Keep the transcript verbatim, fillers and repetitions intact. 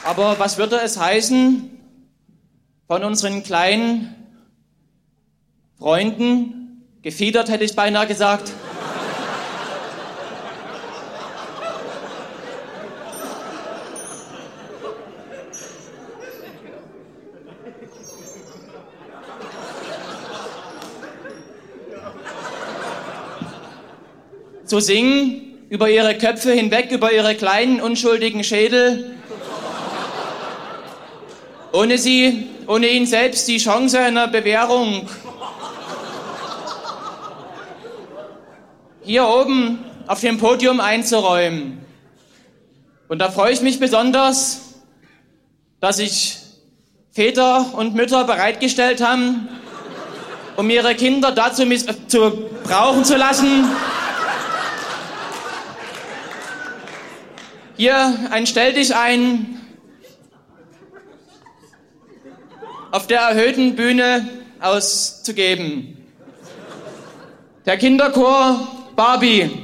Aber was würde es heißen von unseren kleinen Freunden, gefiedert hätte ich beinahe gesagt, zu singen, über ihre Köpfe hinweg, über ihre kleinen, unschuldigen Schädel, ohne sie, ohne ihnen selbst die Chance einer Bewährung hier oben auf dem Podium einzuräumen. Und da freue ich mich besonders, dass sich Väter und Mütter bereitgestellt haben, um ihre Kinder dazu miss- zu brauchen zu lassen, hier ein Stell dich ein auf der erhöhten Bühne auszugeben. Der Kinderchor Barbie.